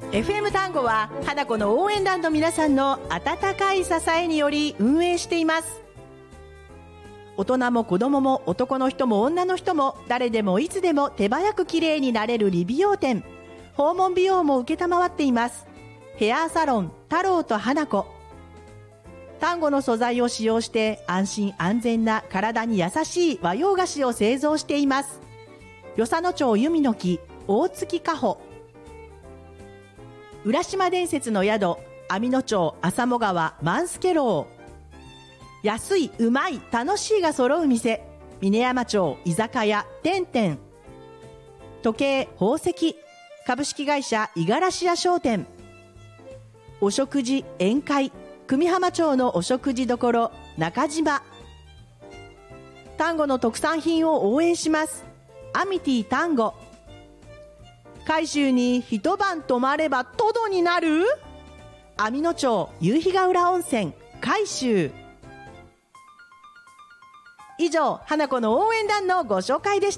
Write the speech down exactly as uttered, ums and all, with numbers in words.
エフエム 単語は花子の応援団の皆さんの温かい支えにより運営しています。大人も子供も男の人も女の人も誰でもいつでも手早く綺麗になれる理美容店、訪問美容も受けたまわっています。ヘアサロン太郎と花子。丹後の素材を使用して安心安全な体に優しい和洋菓子を製造しています。与謝野町弓の木大月花穂。浦島伝説の宿網野町浅茂川万助楼。安い、うまい、楽しいが揃う店峰山町居酒屋てんてん。時計宝石株式会社五十嵐屋商店。お食事宴会久美浜町のお食事処中島。丹後の特産品を応援します。アミティ丹後。海州に一晩泊まればトドになる網野町夕日ヶ浦温泉海州。以上、花子の応援団のご紹介でした。